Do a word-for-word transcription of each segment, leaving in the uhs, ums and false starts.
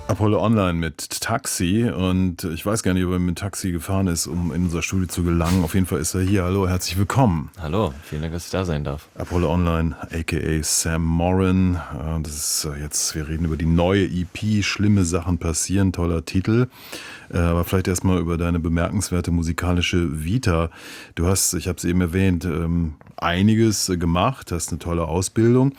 Apollo Online mit Taxi, und ich weiß gar nicht, ob er mit Taxi gefahren ist, um in unser Studio zu gelangen. Auf jeden Fall ist er hier. Hallo, herzlich willkommen. Hallo, vielen Dank, dass ich da sein darf. Apollo Online, aka Sam Morin. Das ist jetzt, wir reden über die neue E P, Schlimme Sachen passieren, toller Titel. Aber vielleicht erstmal über deine bemerkenswerte musikalische Vita. Du hast, ich habe es eben erwähnt, einiges gemacht, hast eine tolle Ausbildung.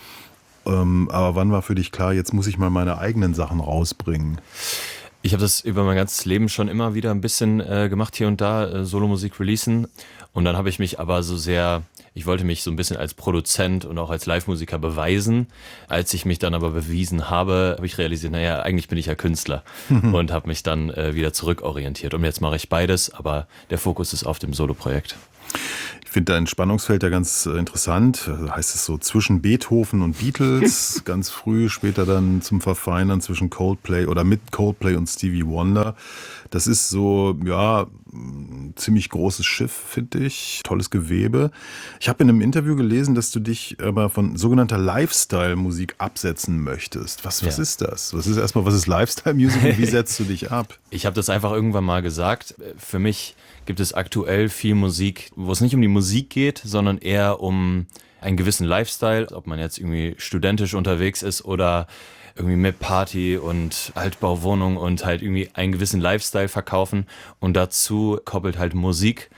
Aber wann war für dich klar, jetzt muss ich mal meine eigenen Sachen rausbringen? Ich habe das über mein ganzes Leben schon immer wieder ein bisschen äh, gemacht, hier und da, äh, Solomusik releasen. Und dann habe ich mich aber so sehr, ich wollte mich so ein bisschen als Produzent und auch als Live-Musiker beweisen. Als ich mich dann aber bewiesen habe, habe ich realisiert, naja, eigentlich bin ich ja Künstler und habe mich dann äh, wieder zurückorientiert. Und jetzt mache ich beides, aber der Fokus ist auf dem Solo-Projekt. Ich finde dein Spannungsfeld ja ganz interessant. Heißt es so zwischen Beethoven und Beatles, ganz früh, später dann zum Verfeinern zwischen Coldplay oder mit Coldplay und Stevie Wonder. Das ist so, ja, ein ziemlich großes Schiff, finde ich. Tolles Gewebe. Ich habe in einem Interview gelesen, dass du dich aber von sogenannter Lifestyle-Musik absetzen möchtest. Was, was Ja. ist das? Was ist erstmal, was ist Lifestyle-Musik und wie setzt du dich ab? Ich habe das einfach irgendwann mal gesagt. Für mich gibt es aktuell viel Musik, wo es nicht um die Musik geht, sondern eher um einen gewissen Lifestyle. Ob man jetzt irgendwie studentisch unterwegs ist oder irgendwie mit Party und Altbauwohnung und halt irgendwie einen gewissen Lifestyle verkaufen. Und dazu koppelt halt Musik.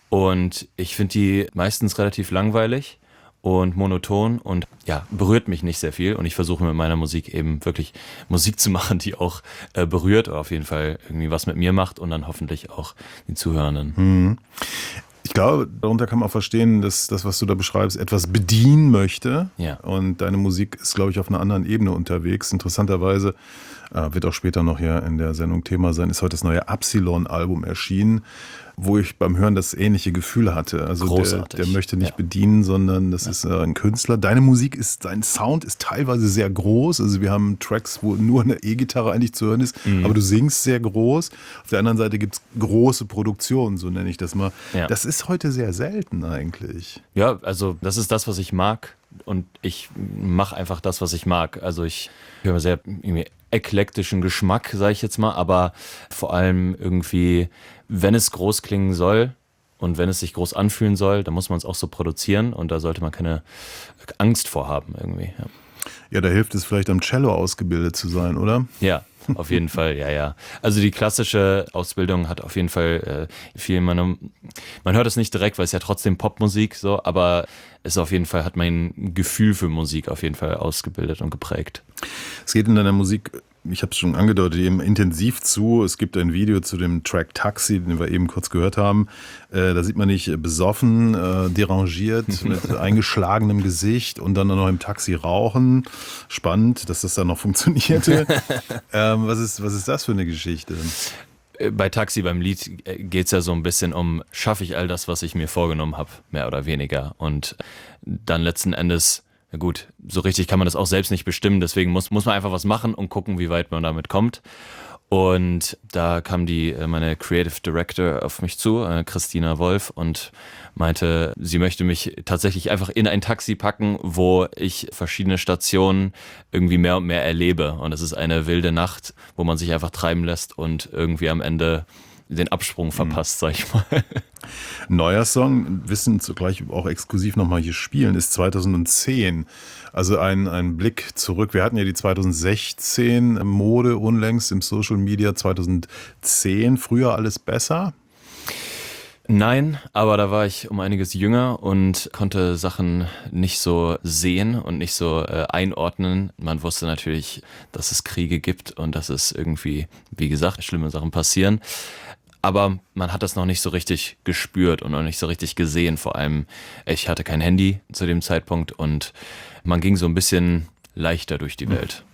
Und ich finde die meistens relativ langweilig und monoton und ja, berührt mich nicht sehr viel. Und ich versuche mit meiner Musik eben wirklich Musik zu machen, die auch äh, berührt oder auf jeden Fall irgendwie was mit mir macht und dann hoffentlich auch die Zuhörenden. Hm. Ich glaube, darunter kann man auch verstehen, dass das, was du da beschreibst, etwas bedienen möchte. Ja. Und deine Musik ist, glaube ich, auf einer anderen Ebene unterwegs. Interessanterweise äh, wird auch später noch hier in der Sendung Thema sein, ist heute das neue Absilon-Album erschienen, wo ich beim Hören das ähnliche Gefühl hatte. Also der, der möchte nicht ja. bedienen, sondern das ja. ist äh, ein Künstler. Deine Musik ist, dein Sound ist teilweise sehr groß. Also wir haben Tracks, wo nur eine E-Gitarre eigentlich zu hören ist, mhm. aber du singst sehr groß. Auf der anderen Seite gibt es große Produktionen, so nenne ich das mal. Ja. Das ist heute sehr selten eigentlich. Ja, also das ist das, was ich mag. Und ich mache einfach das, was ich mag. Also ich höre sehr irgendwie eklektischen Geschmack, sage ich jetzt mal, aber vor allem irgendwie, wenn es groß klingen soll und wenn es sich groß anfühlen soll, dann muss man es auch so produzieren und da sollte man keine Angst vor haben irgendwie. Ja, ja, da hilft es vielleicht am Cello ausgebildet zu sein, oder? Ja, auf jeden Fall, ja, ja. Also die klassische Ausbildung hat auf jeden Fall äh, viel, man, man hört es nicht direkt, weil es ja trotzdem Popmusik so, aber es auf jeden Fall hat mein Gefühl für Musik auf jeden Fall ausgebildet und geprägt. Es geht in deiner Musik, ich habe es schon angedeutet, eben intensiv zu. Es gibt ein Video zu dem Track Taxi, den wir eben kurz gehört haben. Äh, da sieht man dich besoffen, äh, derangiert, mit eingeschlagenem Gesicht und dann noch im Taxi rauchen. Spannend, dass das dann noch funktionierte. ähm, was ist, was ist das für eine Geschichte? Bei Taxi, beim Lied, geht es ja so ein bisschen um, schaffe ich all das, was ich mir vorgenommen habe, mehr oder weniger. Und dann letzten Endes, na gut, so richtig kann man das auch selbst nicht bestimmen, deswegen muss, muss man einfach was machen und gucken, wie weit man damit kommt. Und da kam die, meine Creative Director auf mich zu, Christina Wolf, und meinte, sie möchte mich tatsächlich einfach in ein Taxi packen, wo ich verschiedene Stationen irgendwie mehr und mehr erlebe. Und es ist eine wilde Nacht, wo man sich einfach treiben lässt und irgendwie am Ende den Absprung verpasst, sag ich mal. Neuer Song, Wissen zugleich auch exklusiv nochmal hier spielen, ist zweitausendzehn. Also ein, ein Blick zurück. Wir hatten ja die zweitausendsechzehn Mode unlängst im Social Media. zweitausendzehn, früher alles besser? Nein, aber da war ich um einiges jünger und konnte Sachen nicht so sehen und nicht so äh, einordnen. Man wusste natürlich, dass es Kriege gibt und dass es irgendwie, wie gesagt, schlimme Sachen passieren. Aber man hat das noch nicht so richtig gespürt und noch nicht so richtig gesehen. Vor allem, ich hatte kein Handy zu dem Zeitpunkt und man ging so ein bisschen leichter durch die Welt.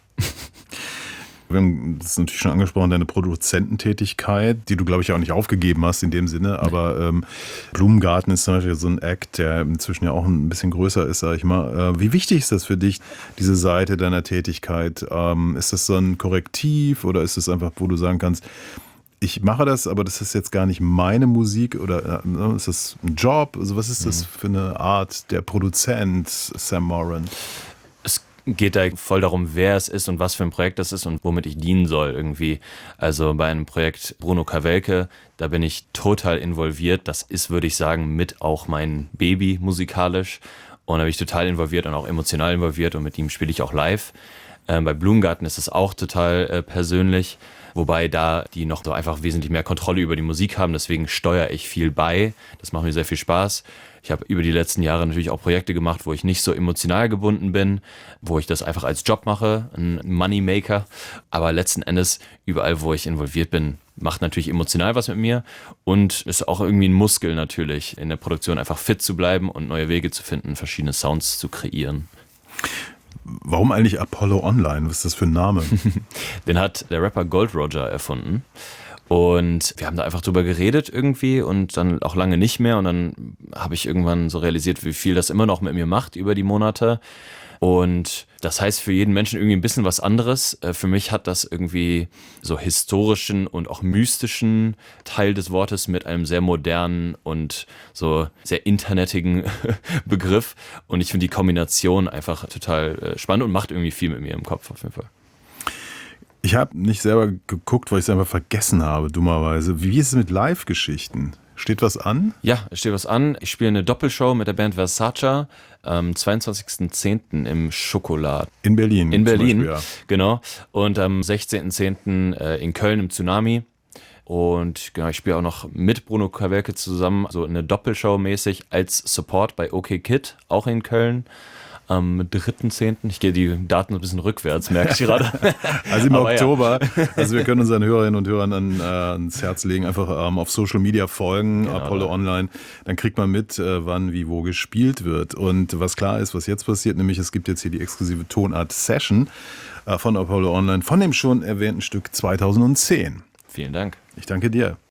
Wir haben das natürlich schon angesprochen, deine Produzententätigkeit, die du, glaube ich, auch nicht aufgegeben hast in dem Sinne. Aber ähm, Blumengarten ist zum Beispiel so ein Act, der inzwischen ja auch ein bisschen größer ist, sag ich mal. Äh, wie wichtig ist das für dich, diese Seite deiner Tätigkeit? Ähm, ist das so ein Korrektiv oder ist es einfach, wo du sagen kannst, ich mache das, aber das ist jetzt gar nicht meine Musik oder äh, ist das ein Job? Also was ist das für eine Art der Produzent, Sam Morin? Es geht da voll darum, wer es ist und was für ein Projekt das ist und womit ich dienen soll irgendwie. Also bei einem Projekt Bruno Kawelke, da bin ich total involviert. Das ist, würde ich sagen, mit auch mein Baby musikalisch. Und da bin ich total involviert und auch emotional involviert und mit ihm spiele ich auch live. Ähm, bei Blumengarten ist es auch total äh, persönlich, wobei da die noch so einfach wesentlich mehr Kontrolle über die Musik haben. Deswegen steuere ich viel bei. Das macht mir sehr viel Spaß. Ich habe über die letzten Jahre natürlich auch Projekte gemacht, wo ich nicht so emotional gebunden bin, wo ich das einfach als Job mache, ein Moneymaker. Aber letzten Endes, überall, wo ich involviert bin, macht natürlich emotional was mit mir und ist auch irgendwie ein Muskel natürlich, in der Produktion einfach fit zu bleiben und neue Wege zu finden, verschiedene Sounds zu kreieren. Warum eigentlich Apollo Online? Was ist das für ein Name? Den hat der Rapper Gold Roger erfunden. Und wir haben da einfach drüber geredet irgendwie und dann auch lange nicht mehr. Und dann habe ich irgendwann so realisiert, wie viel das immer noch mit mir macht über die Monate. Und das heißt für jeden Menschen irgendwie ein bisschen was anderes. Für mich hat das irgendwie so historischen und auch mystischen Teil des Wortes mit einem sehr modernen und so sehr internetigen Begriff. Und ich finde die Kombination einfach total spannend und macht irgendwie viel mit mir im Kopf auf jeden Fall. Ich habe nicht selber geguckt, weil ich es einfach vergessen habe, dummerweise. Wie ist es mit Live-Geschichten? Steht was an? Ja, es steht was an. Ich spiele eine Doppelshow mit der Band Versace am zweiundzwanzigsten zehnten im Schokolad. In Berlin. In Berlin, Beispiel, ja. Genau. Und am sechzehnten zehnten in Köln im Tsunami. Und genau, ich spiele auch noch mit Bruno Kawelke zusammen, so eine Doppelshow mäßig als Support bei OK Kid, auch in Köln. Am dritten zehnten Ich gehe die Daten ein bisschen rückwärts, merke ich gerade. Also im Aber Oktober. Ja. Also wir können unseren Hörerinnen und Hörern an, äh, ans Herz legen, einfach ähm, auf Social Media folgen, genau, Apollo Online. Dann kriegt man mit, äh, wann, wie, wo gespielt wird. Und was klar ist, was jetzt passiert, nämlich es gibt jetzt hier die exklusive Tonart-Session äh, von Apollo Online, von dem schon erwähnten Stück zweitausendzehn. Vielen Dank. Ich danke dir.